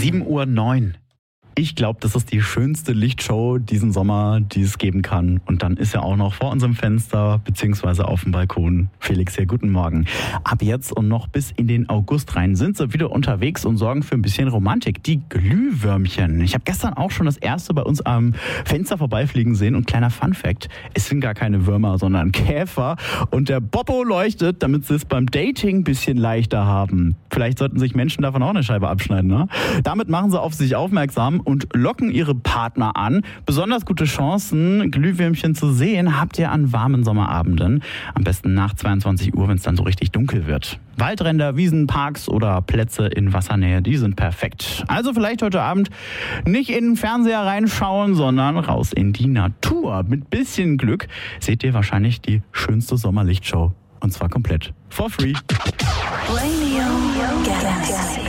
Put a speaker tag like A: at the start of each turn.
A: 7:09 Uhr. Ich glaube, das ist die schönste Lichtshow diesen Sommer, die es geben kann. Und dann ist ja auch noch vor unserem Fenster bzw. auf dem Balkon. Felix hier, guten Morgen. Ab jetzt und noch bis in den August rein sind sie wieder unterwegs und sorgen für ein bisschen Romantik. Die Glühwürmchen. Ich habe gestern auch schon das erste bei uns am Fenster vorbeifliegen sehen. Und kleiner Funfact, es sind gar keine Würmer, sondern Käfer. Und der Popo leuchtet, damit sie es beim Dating ein bisschen leichter haben. Vielleicht sollten sich Menschen davon auch eine Scheibe abschneiden, ne? Damit machen sie auf sich aufmerksam und locken ihre Partner an. Besonders gute Chancen, Glühwürmchen zu sehen, habt ihr an warmen Sommerabenden. Am besten nach 22 Uhr, wenn es dann so richtig dunkel wird. Waldränder, Wiesen, Parks oder Plätze in Wassernähe, die sind perfekt. Also vielleicht heute Abend nicht in den Fernseher reinschauen, sondern raus in die Natur. Mit bisschen Glück seht ihr wahrscheinlich die schönste Sommerlichtshow. Und zwar komplett. For free.
B: Radio Galaxy.